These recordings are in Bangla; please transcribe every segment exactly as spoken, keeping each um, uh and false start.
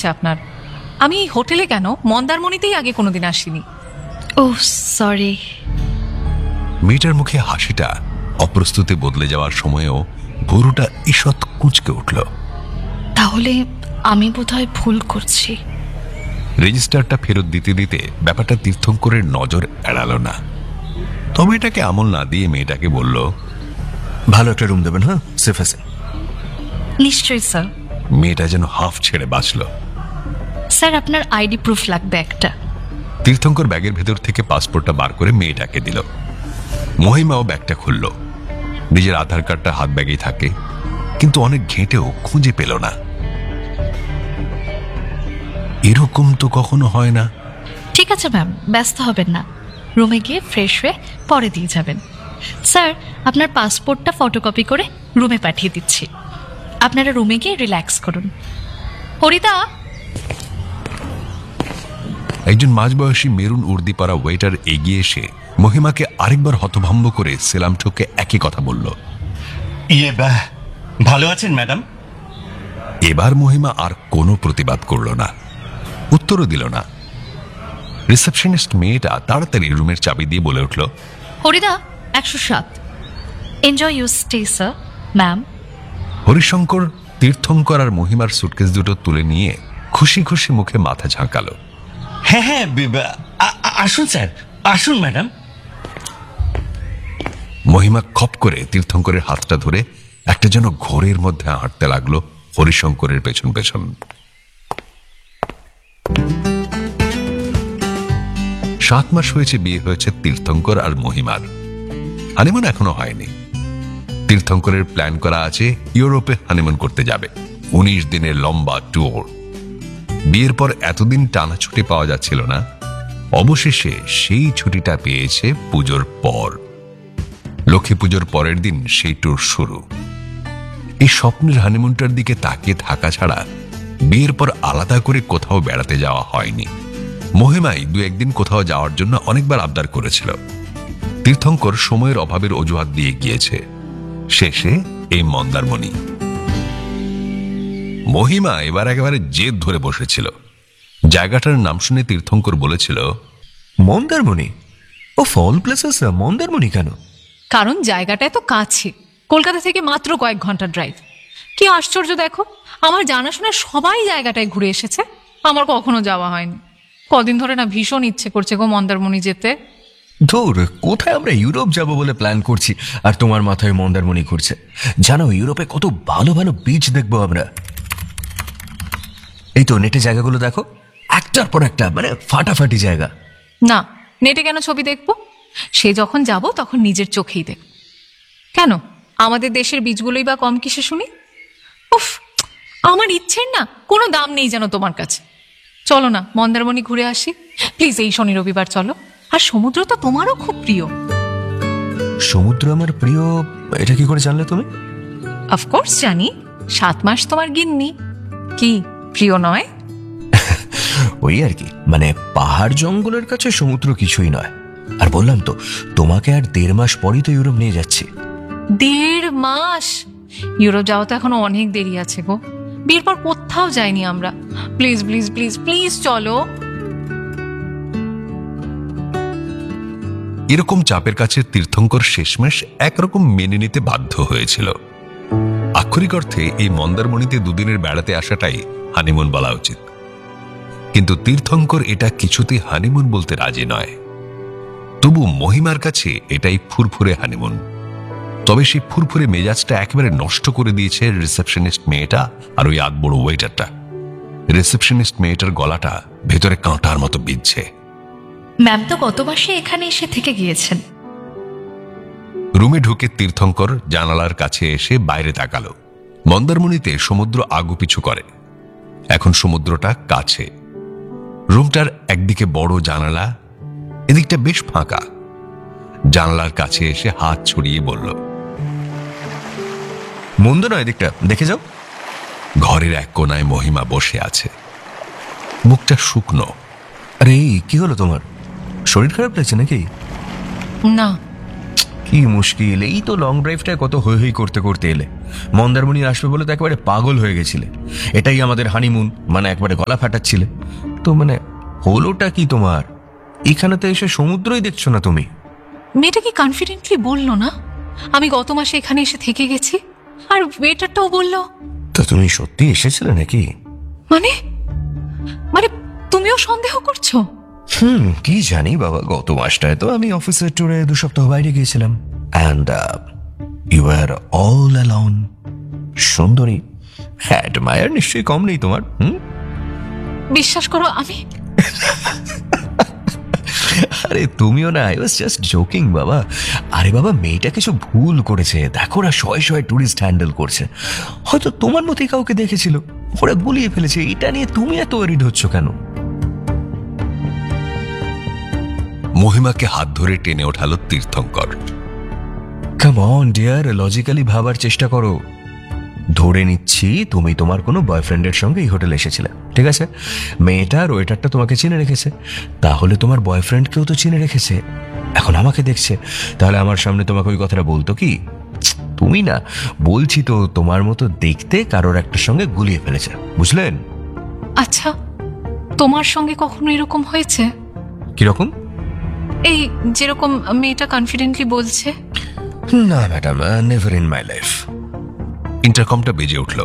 হচ্ছে আপনার? আমি এই হোটেলে কেন, মন্দারমণিতেই আগে কোনোদিন আসিনি। ও সরি। মেয়েটার মুখে হাসিটা অপ্রস্তুতে বদলে যাওয়ার সময়েও ভুরুটা ঈষৎ কুঁচকে উঠল। তাহলে আমি বোধহয় ভুল করছি। রেজিস্টারটা ফেরত দিতে দিতে ব্যাপারটা তীর্থঙ্করের নজর এড়ালো না। তবে এটাকে আমল না দিয়ে মেয়েটাকে বলল, ভালো একটা রুম দেবেন, হ্যাঁ, সেফ আছে। নিশ্চয়ই স্যার। মেয়েটা যেন হাফ ছেড়ে বাঁচল। স্যার আপনার আইডি প্রুফ লাগবে একটা। তীর্থঙ্কর ব্যাগের ভেতর থেকে পাসপোর্টটা বার করে মেয়েটাকে দিল। মহিমাও ব্যাগটা খুলল। নিজের আধার কার্ডটা হাত ব্যাগেই থাকে, কিন্তু অনেক ঘেঁটেও খুঁজে পেল না। এরকম তো কখনো হয় না। ঠিক আছে ম্যাম, ব্যস্ত হবেন না, রুমে গিয়ে ফ্রেশ হয়ে পরে দিয়ে যাবেন। স্যার আপনার পাসপোর্টটা ফটোকপি করে রুমে পাঠিয়ে দিচ্ছি, আপনারা রুমে গিয়ে রিল্যাক্স করুন। হরিদা। একজন মাঝবয়সী মেরুন উর্দি পরা ওয়েটার এগিয়ে এসে মহিমাকে আরেকবার হতভম্ব করে সেলাম ঠুকে একই কথা বলল। ইয়ে বাহ, ভালো আছেন ম্যাডাম? এবার মহিমা আর কোনো প্রতিবাদ করল না, উত্তরও দিল না। রিসেপশনিস্ট মেয়েটা তাড়াতাড়ি রুমের চাবি দিয়ে বলে উঠল, হরিদা একশো সাত। Enjoy your stay sir. Ma'am. Harishankar Tirthankar R মহিমার suitcase দুটো তুলে নিয়ে খুশি খুশি মুখে মাথা ঝাঁকালো। হ্যাঁ হ্যাঁ, আসুন স্যার, আসুন ম্যাডাম। মহিমা খপ করে তীর্থঙ্করের হাতটা ধরে একটা যেন ঘোরের মধ্যে হাঁটতে লাগলো হরিশঙ্করের পেছন পেছন। সাত মাস হয়েছে বিয়ে হয়েছে তীর্থঙ্কর আর মহিমার। হানিমুন এখনো হয়নি। তীর্থঙ্করের প্ল্যান করা আছে ইউরোপে হানিমুন করতে যাবে, উনিশ দিনের লম্বা ট্যুর। বিয়ের পর এতদিন টানা ছুটি পাওয়া যাচ্ছিল না, অবশেষে সেই ছুটিটা পেয়েছে পুজোর পর। লক্ষ্মী পুজোর পরের দিন সেই ট্যুর শুরু। এই স্বপ্নের হানিমুনটার দিকে তাকিয়ে থাকা ছাড়া বিয়ের পর আলাদা করে কোথাও বেড়াতে যাওয়া হয়নি। মহিমাই দু একদিন কোথাও যাওয়ার জন্য অনেকবার আবদার করেছিল। তীর্থঙ্কর সময়ের অভাবের অজুহাত দিয়ে গিয়েছে। শেষে এই মন্দারমণি। মহিমা এবার একেবারে জেদ ধরে বসেছিল। জায়গাটার নাম শুনে তীর্থঙ্কর বলেছিল, মন্দারমণি? ও ফল প্লেসেস, মন্দারমণি কেন? কারণ জায়গাটা তো কাছে, কলকাতা থেকে মাত্র কয়েক ঘন্টা ড্রাইভ। কি আশ্চর্য দেখো, আমার জানাশোনা সবাই জায়গাটায় ঘুরে এসেছে, আমার কখনো যাওয়া হয়নি। কদিন ধরে না ভীষণ ইচ্ছে করছে গো মন্দারমণি যেতে। ধুর, কোথায় আমরা ইউরোপ যাব বলে প্ল্যান করছি আর তোমার মাথায় মন্দারমণি ঘুরছে। জানো ইউরোপে কত ভালো ভালো বিচ দেখবো আমরা। এই তো নেটে জায়গাগুলো দেখো, একটার পর একটা, মানে ফাটাফাটি জায়গা। না, নেটে কেন ছবি দেখবো? সে যখন যাব তখন নিজের চোখেই দেখ। কেন আমাদের দেশের বীজগুলোই বা কম কিসে শুনি? উফ, আমার ইচ্ছের না কোনো দাম নেই যেন তোমার কাছে। চলো না মন্দারমণি ঘুরে আসি প্লিজ, এই শনি রবিবার চলো। আর সমুদ্র তো তোমারও খুব প্রিয়। সমুদ্র আমার প্রিয়, এটা কি করে জানলে তুমি? অফকোর্স জানি, সাত মাস তোমার গিন্নি। কি প্রিয় নয়? ওই আর কি, মানে পাহাড় জঙ্গলের কাছে সমুদ্র কিছুই নয়। আর বললাম তো তোমাকে আর দেড় মাস পরই তো ইউরোপ নিয়ে যাচ্ছি। দেড় মাস? ইউরোপ যাওয়া তো এখনো অনেক দেরি আছে গো। বিয়ের পর কোথাও যাইনি আমরা। প্লিজ প্লিজ প্লিজ প্লিজ চলো। এরকম চাপের কাছে তীর্থঙ্কর শেষমেশ একরকম মেনে নিতে বাধ্য হয়েছিল। আক্ষরিক অর্থে এই মন্দারমণিতে দুদিনের বেড়াতে আসাটাই হানিমুন বলা উচিত, কিন্তু তীর্থঙ্কর এটা কিছুতেই হানিমুন বলতে রাজি নয়। তবু মহিমার কাছে এটাই ফুরফুরে হানিমুন। তবে সেই ফুরফুরে মেজাজটা একেবারে নষ্ট করে দিয়েছে রিসেপশনিস্ট মেয়েটা আর ওই আধবড় ওয়েটারটা। রিসেপশনিস্ট মেয়েটার গলাটা ভেতরে কাঁটার মতো বিঁধছে। ম্যাম তো গত মাসে এখানে এসে থেকে গিয়েছেন। রুমে ঢুকে তীর্থঙ্কর জানালার কাছে এসে বাইরে তাকালো। মন্দারমণিতে সমুদ্র আগুপিছু করে, এখন সমুদ্রটা কাছে। রুমটার একদিকে বড় জানালা, এদিকটা বেশ ফাঁকা। জানালার কাছে এসে হাত ছড়িয়ে বলল, মন্দ নয়, এদিকটা দেখে যাও। ঘরের এক কোনায় মহিমা বসে আছে, মুখটা শুকনো। আরে কি হলো তোমার? শরীর খারাপ লাগছে নাকি? না। কি মুশকিল, এই তো লং ড্রাইভটায় কত হই হই করতে করতে এলে। মন্দারমণি আসবে বলে তো একেবারে পাগল হয়ে গেছিলে। এটাই আমাদের হানিমুন, মানে একবারে গলা ফাটাচ্ছিলে। তো মানে হলোটা কি তোমার? এখানে তো এসে সমুদ্রই দেখছো না তুমি। মেয়েটা কি কনফিডেন্টলি বললো না আমি গত মাসে এখানে এসে থেকে গেছি? আর ওয়েটারটাও বললো। তো তুমি সত্যি এসেছিলে নাকি? মানে মানে তুমিও সন্দেহ করছো? হুম, কি জানি বাবা, গত মাসটায় তো আমি অফিসের ট্যুরে দু সপ্তাহ বাইরে গিয়েছিলাম। And you R all alone. সুন্দরী, অ্যাডমায়ার নিশ্চয়ই কম নেই তোমার। হুম, বিশ্বাস করো আমি আরে তুমিও না, আই ওয়াজ জাস্ট জোকিং বাবা। আরে বাবা, মেয়েটা কিছু ভুল করেছে, দেখো না শয়ে শয়ে টুরিস্ট হ্যান্ডেল করছে। হয়তো তোমার মতোই কাউকে দেখেছিল, ওরা গুলিয়ে ফেলেছে। এটা নিয়ে তুমি এত ওয়ারিড হচ্ছ কেন? মহিমাকে হাত ধরে টেনে ওঠালো তীর্থঙ্কর। কাম অন ডিয়ার, লজিক্যালি ভাবার চেষ্টা করো। ধরে নিচ্ছি তুমি তোমার কোনো বয়ফ্রেন্ডের সঙ্গে এই হোটেলে এসেছিলে, ঠিক আছে? মেয়েটা আর ওয়েটারটা তোমাকে চিনে রেখেছে, তাহলে তোমার বয়ফ্রেন্ডকেও তো চিনে রেখেছে। এখন আমাকে দেখছে, তাহলে আমার সামনে তোমাকে ওই কথাটা বলতো কি? তুমি না, বলছি তো তোমার মতো দেখতে কারোর একটা সঙ্গে গুলিয়ে ফেলেছে, বুঝলেন? আচ্ছা, তোমার সঙ্গে কখনো এরকম হয়েছে? কিরকম? এই যেরকম মেয়েটা কনফিডেন্টলি বলছে। না madam, never in my life. ইন্টারকমটা বেজে উঠল।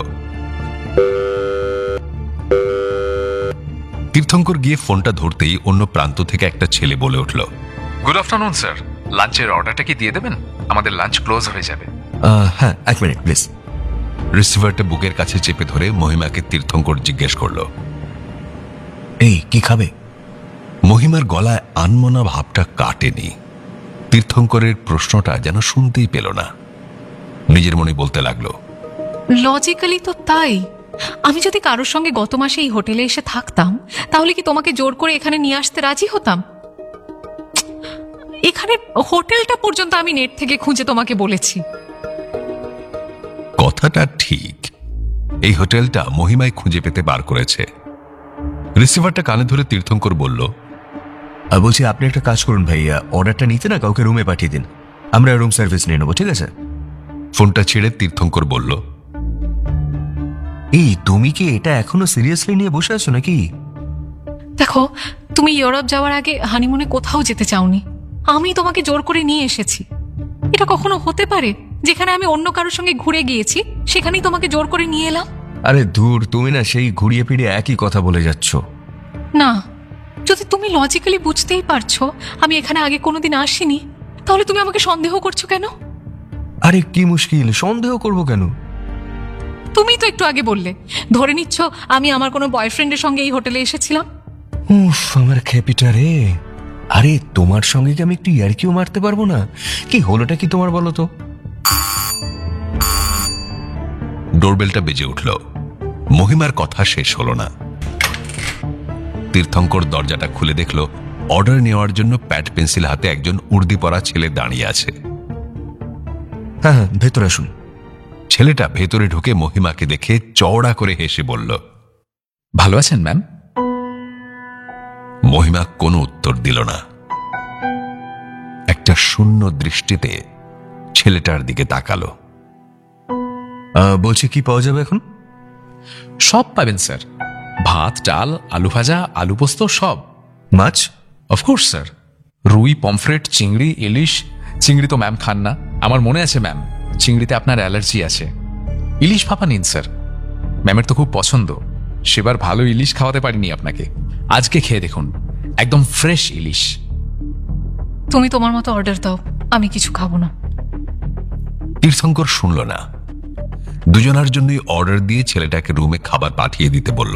তীর্থঙ্কর গিয়ে ফোনটা ধরতেই অন্য প্রান্ত থেকে একটা ছেলে বলে উঠল, গুড আফটারনুন স্যার, লাঞ্চের অর্ডারটা কি দিয়ে দেবেন? আমাদের লাঞ্চ ক্লোজ হয়ে যাবে। হ্যাঁ, এক মিনিট প্লিজ। রিসিভারটা বুকের কাছে চেপে ধরে মহিমাকে তীর্থঙ্কর জিজ্ঞেস করলো, এই কি খাবে? মহিমার গলায় আনমনা ভাবটা কাটেনি। তীর্থঙ্করের প্রশ্নটা যেন শুনতেই পেল না। নিজের মনে বলতে লাগলো, লজিক্যালি তো তাই। আমি যদি কারোর সঙ্গে গত মাসে এই হোটেলে এসে থাকতাম, তাহলে কি তোমাকে জোর করে এখানে নিয়ে আসতে রাজি হতাম? এখানে হোটেলটা পর্যন্ত আমি নেট থেকে খুঁজে তোমাকে বলেছি। কথাটা ঠিক। এই হোটেলটা মহিমায় খুঁজে পেতে বার করেছে। রিসিভারটা কানে ধরে তীর্থঙ্কর বলল, বলছি আপনি একটা কাজ করুন ভাইয়া, অর্ডারটা নিতে না কাউকে রুমে পাঠিয়ে দিন, আমরা রুম সার্ভিস নিয়ে নেবো, ঠিক আছে? ফোনটা ছেড়ে তীর্থঙ্কর বলল, এই তুমি কি এটা এখনো সিরিয়াসলি নিয়ে বসে আছো নাকি? দেখো, তুমি ইউরোপ যাওয়ার আগে হানিমুনে কোথাও যেতে চাওনি, আমি তোমাকে জোর করে নিয়ে এসেছি। এটা কখনো হতে পারে যেখানে আমি অন্য কারোর সঙ্গে ঘুরে গিয়েছি সেখানেই তোমাকে জোর করে নিয়ে এলাম? আরে দূর, তুমি না সেই ঘুরিয়ে ফিরিয়ে একই কথা বলে যাচ্ছ। না, যদি তুমি লজিক্যালি বুঝতেই পারছো আমি এখানে আগে কোনোদিন আসিনি, তাহলে তুমি আমাকে সন্দেহ করছো কেন? আরে কি মুশকিল, সন্দেহ করবো কেন? তুমি তো একটু আগে বললে ধরে নিচ্ছ আমি আমার কোনো বয়ফ্রেন্ডের সঙ্গে এই হোটেলে এসেছিলাম। উফ, আমার খেপিটা রে। আরে তোমার সঙ্গে কি আমি একটু ইয়ার্কিও মারতে পারবো না? কি হলোটা কি তোমার বলো তো? ডোরবেলটা বেজে উঠল। মহিমার কথা শেষ হলো না। তীর্থঙ্কর দরজাটা খুলে দেখল অর্ডার নেওয়ার জন্য প্যাড পেন্সিল হাতে একজন উর্দি পরা ছেলে দাঁড়িয়ে আছে। হ্যাঁ হ্যাঁ, ভেতরে আসুন। ছেলেটা ভেতরে ঢুকে মহিমাকে দেখে চওড়া করে হেসে বলল, ভালো আছেন ম্যাম? মহিমা কোনো উত্তর দিল না। একটা শূন্য দৃষ্টিতে ছেলেটার দিকে তাকালো। আহ, বলছি কি পাওয়া যাবে এখন? সব পাবেন স্যার, ভাত, ডাল, আলু ভাজা, আলু পোস্ত, সব। মাছ? অফকোর্স স্যার, রুই, পমফ্রেট, চিংড়ি, ইলিশ। চিংড়ি তো ম্যাম খান না, আমার মনে আছে ম্যাম, চিংড়িতে আপনার অ্যালার্জি আছে। ইলিশ ভাপা নিন স্যার, ম্যামের তো খুব পছন্দ। সেবার ভালো ইলিশ খাওয়াতে পারিনি আপনাকে, আজকে খেয়ে দেখুন, একদম ফ্রেশ ইলিশ। তুমি তোমার মতো অর্ডার দাও, আমি কিছু খাবো না। তীর্থঙ্কর শুনল না। দুজনার জন্যই অর্ডার দিয়ে ছেলেটাকে রুমে খাবার পাঠিয়ে দিতে বলল।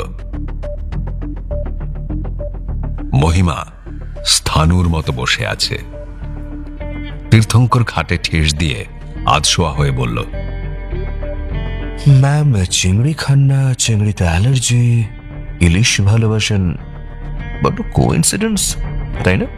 মহিমা স্থানুর মতো বসে আছে। তীর্থঙ্কর খাটে ঠেস দিয়ে আধশোয়া হয়ে বলল, ম্যাম চিংড়ি খান না, চিংড়িতে অ্যালার্জি, ইলিশ ভালোবাসেন। বড্ড কোইন্সিডেন্স, তাই না?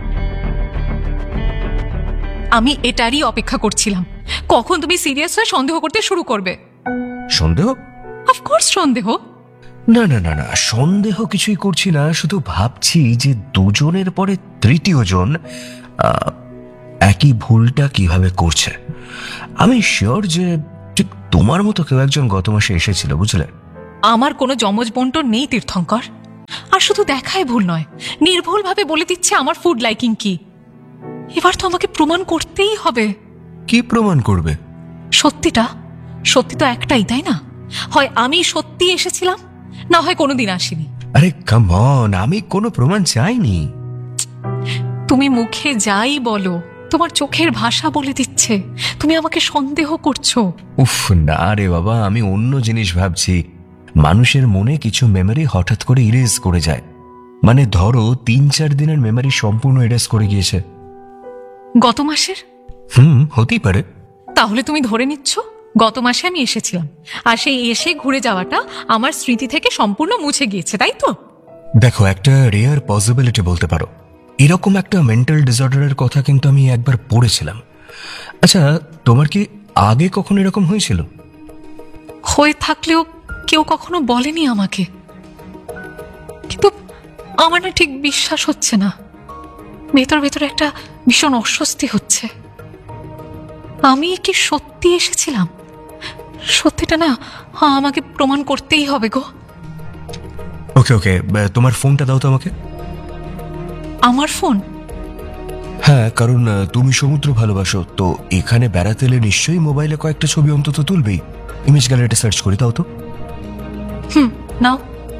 আমি এটারই অপেক্ষা করছিলাম, কখন তুমি সিরিয়াস হয়ে সন্দেহ করতে শুরু করবে। সন্দেহ? অফকোর্স সন্দেহ। না না না না, সন্দেহ কিছুই করছি না, শুধু ভাবছি যে দুজনের পরে তৃতীয় জন আহ, একই ভুলটা কিভাবে করছে। আমি শিওর যে ঠিক তোমার মতো কেউ একজন গত মাসে এসেছিল, বুঝলে? আমার কোনো যমজ বন্টন নেই তীর্থঙ্কর। আর শুধু দেখায় ভুল নয়, নির্ভুলভাবে বলে দিচ্ছে আমার ফুড লাইকিং কি। এবার তো আমাকে প্রমাণ করতেই হবে। কি প্রমাণ করবে? সত্যিটা। সত্যি তো একটাই, তাই না? হয় আমি সত্যি এসেছিলাম, না হয় কোনোদিন আসিনি। আরে কাম অন, আমি কোনো প্রমাণ চাইনি। তুমি মুখে যাই বলো, তোমার চোখের ভাষা বলে দিচ্ছে তুমি আমাকে সন্দেহ করছো। উফ না রে বাবা, আমি অন্য জিনিস ভাবছি। মানুষের মনে কিছু মেমরি হঠাৎ করে ইরেজ করে যায়। মানে ধরো তিন চার দিনের মেমরি সম্পূর্ণ ইরেজ করে গিয়েছে। গত মাসের? হুম, হতেই পারে। তাহলে তুমি ধরে নিচ্ছ গত মাসে আমি এসেছিলাম, আর সেই এসে ঘুরে যাওয়াটা আমার স্মৃতি থেকে সম্পূর্ণ মুছে গিয়েছে, তাই তো? দেখো, একটা রেয়ার পসিবিলিটি বলতে পারো। এরকম একটা মেন্টাল ডিসঅর্ডারের কথা কিন্তু আমি একবার পড়েছিলাম। আচ্ছা, তোমার কি আগে কখনো এরকম হয়েছিল? হয়ে থাকলেও কেউ কখনো বলেনি আমাকে। কিন্তু আমার না ঠিক বিশ্বাস হচ্ছে না। ভেতর ভেতর একটা ভীষণ অস্বস্তি হচ্ছে। আমি কি সত্যি এসেছিলাম? সত্যিটা না আমাকে প্রমাণ করতেই হবে গো। ওকে ওকে, তোমার ফোনটা দাও তো আমাকে। আমার ফোন? হ্যাঁ, কারণ আহ, তুমি সমুদ্র ভালোবাসো, তো এখানে বেড়াতে এলে নিশ্চয়ই মোবাইলে কয়েকটা ছবি অন্তত তুলবেই। ইমেজ গ্যালারিতে সার্চ করে দাও তো। হুম, নাও।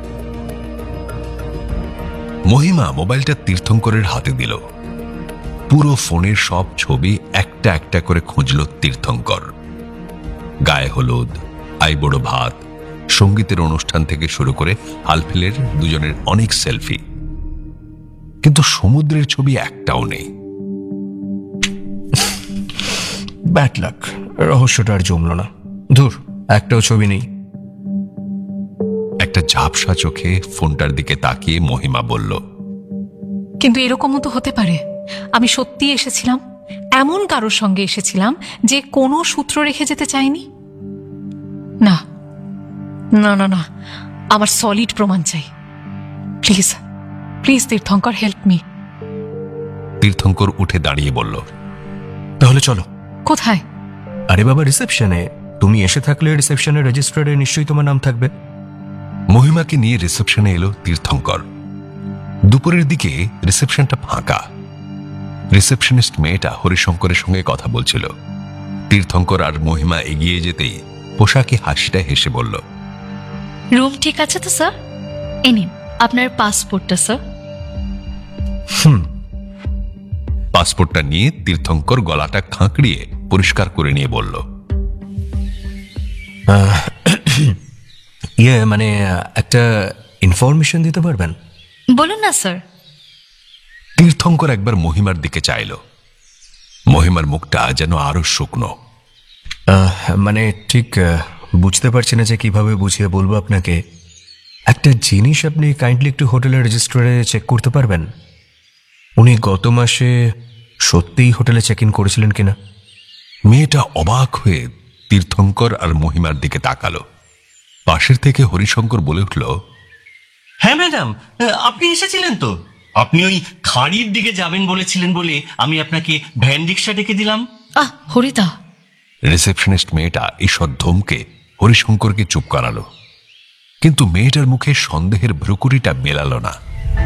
মহিমা মোবাইলটা তীর্থঙ্করের হাতে দিল। পুরো ফোনের সব ছবি একটা একটা করে খুঁজল তীর্থঙ্কর। গায়ে হলুদ, আইবড়ো ভাত, সঙ্গীতের অনুষ্ঠান থেকে শুরু করে আলফিলের দুজনের অনেক সেলফি, কিন্তু সমুদ্রের ছবি একটাও নেই। ব্যাড লাক, রহস্যটা আর জমল না। ধুর, একটাও ছবি নেই। একটা ঝাপসা চোখে ফোনটার দিকে তাকিয়ে মহিমা বলল, কিন্তু এরকমও তো হতে পারে আমি সত্যি এসেছিলাম, এমন কারোর সঙ্গে এসেছিলাম যে কোনো সূত্র রেখে যেতে চায়নি। না না না না, আমার সলিড প্রমাণ চাই। Please please Tirthankar, help me. তীর্থঙ্কর উঠে দাঁড়িয়ে বলল, তাহলে চলো। কোথায়? আরে বাবা, রিসেপশনে। তুমি এসে থাকলে রিসেপশনের রেজিস্টারে নিশ্চয়ই তোমার নাম থাকবে। মহিমাকে নিয়ে রিসেপশনে এলো তীর্থঙ্কর। দুপুরের দিকে রিসেপশনটা ফাঁকা। রিসেপশনিস্ট মেয়েটা হরিশঙ্করের সঙ্গে কথা বলছিল। তীর্থঙ্কর আর মহিমা এগিয়ে যেতেই পোশাকি হাসিটা হেসে বলল, রুম ঠিক আছে তো স্যার? এ নিন আপনার পাসপোর্টটা স্যার। হুম। পাসপোর্টটা নিয়ে তীর্থঙ্কর গলাটা খাঁকড়িয়ে পরিষ্কার করে নিয়ে বলল, ইয়ে মানে একটা ইনফরমেশন দিতে পারবেন? বলুন না স্যার। তীর্থঙ্কর একবার মহিমার দিকে চাইল। মহিমার মুখটা যেন আরো শুকনো। আহ, মানে ঠিক আহ, বুঝতে পারছি না যে কিভাবে বুঝিয়ে বলবো আপনাকে। একটা জিনিস আপনি কাইন্ডলি একটু হোটেলের রেজিস্টারে চেক করতে পারবেন? উনি গত মাসে সত্যিই হোটেলে চেক ইন করেছিলেন কিনা? মেয়েটা অবাক হয়ে তীর্থঙ্কর আর মহিমার দিকে তাকালো। পাশের থেকে হরিশঙ্কর বলে উঠল, হ্যাঁ ম্যাডাম, আপনি এসেছিলেন তো। আপনি ওই খাড়ির দিকে যাবেন বলেছিলেন বলে আমি আপনাকে ভ্যান রিক্সা ডেকে দিলাম। আহ হরিদা। রিসেপশনিস্ট মেয়েটা ঈশ্বর ধমকে হরিশঙ্করকে চুপ করালো, কিন্তু মেয়েটার মুখে সন্দেহের ভ্রুকুটিটা মেলালো না।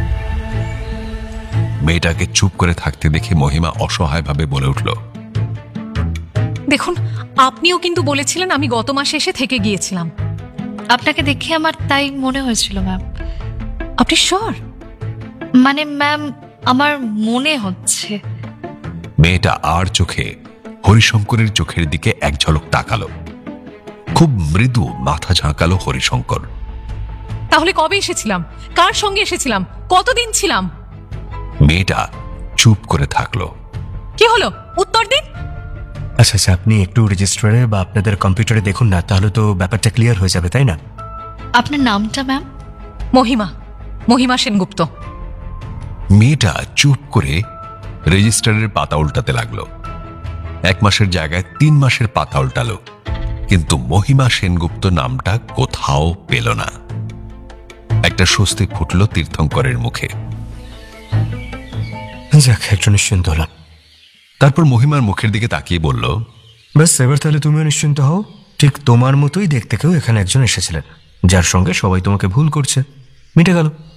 মেয়েটাকে চুপ করে থাকতে দেখে মহিমা অসহায়ভাবে বলে উঠল, দেখুন আপনিও কিন্তু বলেছিলেন আমি গত মাসে এসে থেকে গিয়েছিলাম। আপনাকে দেখে আমার তাই মনে হয়েছিল ম্যাম। আপনি শিওর? মানে ম্যাম, আমার মনে হচ্ছে। মেয়েটা আর চোখে হরিশঙ্করের চোখের দিকে এক ঝলক তাকালো। খুব মৃদু মাথা ঝাঁকালো হরিশঙ্কর। তাহলে কবে এসেছিলাম, কার সঙ্গে এসেছিলাম, কতদিন ছিলাম? মেয়েটা চুপ করে থাকলো। কি হলো, উত্তর দিন। আচ্ছা আচ্ছা, আপনি একটু রেজিস্টারে বা আপনাদের কম্পিউটারে দেখুন না, তাহলে তো ব্যাপারটা ক্লিয়ার হয়ে যাবে, তাই না? আপনার নামটা ম্যাম? মহিমা, মহিমা সেনগুপ্ত। মেয়েটা চুপ করে রেজিস্টারের পাতা উল্টাতে লাগলো। এক মাসের জায়গায় তিন মাসের পাতা উল্টালো, কিন্তু মহিমা সেনগুপ্ত নামটা কোথাও পেল না। একটা স্বস্তি ফুটল তীর্থঙ্করের মুখে। যাক, একটু নিশ্চিন্ত হলাম। তারপর মহিমার মুখের দিকে তাকিয়ে বলল, ব্যাস এবার তাহলে তুমিও নিশ্চিন্ত হও, ঠিক তোমার মতোই দেখতে কেউ এখানে একজন এসেছিলেন, যার সঙ্গে সবাই তোমাকে ভুল করছে। মিটে গেল।